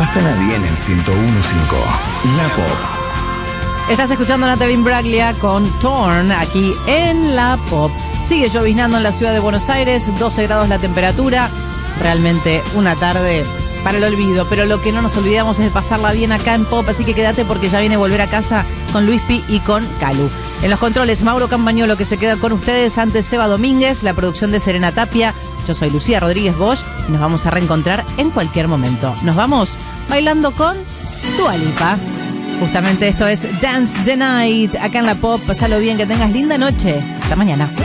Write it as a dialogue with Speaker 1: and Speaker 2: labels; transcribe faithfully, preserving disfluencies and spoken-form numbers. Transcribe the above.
Speaker 1: Pásala bien en ciento uno punto cinco. La Pop.
Speaker 2: Estás escuchando a Natalie Imbruglia con Torn aquí en La Pop. Sigue lloviznando en la ciudad de Buenos Aires, doce grados la temperatura. Realmente una tarde para el olvido, pero lo que no nos olvidamos es de pasarla bien acá en Pop, así que quédate porque ya viene Volver a Casa con Luispi y con Calu. En los controles, Mauro Campañolo, que se queda con ustedes, antes Seba Domínguez, la producción de Serena Tapia. Yo soy Lucía Rodríguez Bosch y nos vamos a reencontrar en cualquier momento. Nos vamos bailando con Dua Lipa. Justamente esto es Dance the Night, acá en La Pop. Pasalo bien, que tengas linda noche. Hasta mañana.